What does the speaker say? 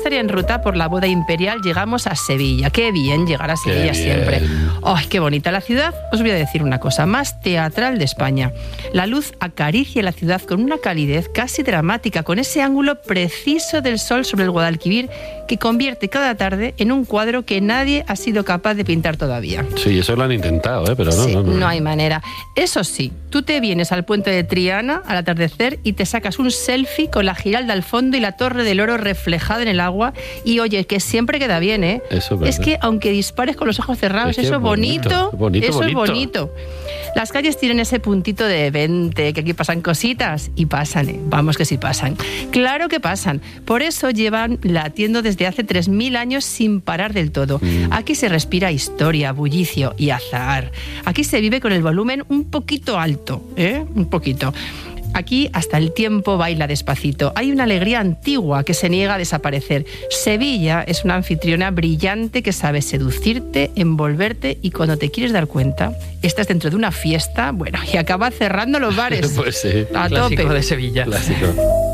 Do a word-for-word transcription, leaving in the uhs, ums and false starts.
historia en ruta por la boda imperial llegamos a Sevilla. Qué bien llegar a Sevilla siempre. ¡Ay, qué bonita la ciudad! Os voy a decir una cosa, más teatral de España. La luz acaricia la ciudad con una calidez casi dramática, con ese ángulo preciso del sol sobre el Guadalquivir que convierte cada tarde en un cuadro que nadie ha sido capaz de pintar todavía. Sí, eso lo han intentado, ¿eh? Pero no, sí, no, no. No hay manera. Eso sí, tú te vienes al puente de Triana al atardecer y te sacas un selfie con la Giralda al fondo y la Torre del Oro reflejada en el agua y oye, que siempre queda bien, ¿eh? Eso es, es que aunque dispares con los ojos cerrados, es que eso es bonito, bonito, eso bonito. es bonito. Las calles tienen ese puntito de vente, que aquí pasan cositas y pasan, ¿eh? Vamos que sí pasan. Claro que pasan. Por eso llevan latiendo desde hace tres mil años sin parar del todo. Mm. Aquí se respira historia, bullicio y azar. Aquí se vive con el volumen un poquito alto, ¿eh? Un poquito. Aquí hasta el tiempo baila despacito. Hay una alegría antigua que se niega a desaparecer. Sevilla es una anfitriona brillante que sabe seducirte, envolverte y cuando te quieres dar cuenta, estás dentro de una fiesta, bueno, y acaba cerrando los bares. Pues sí. A Clásico tope. de Sevilla. Clásico.